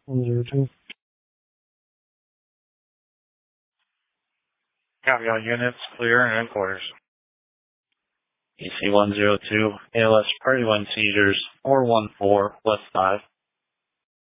102. Copy all units, clear and in quarters. EC 102, ALS Party 1 seizures, 414, West 5.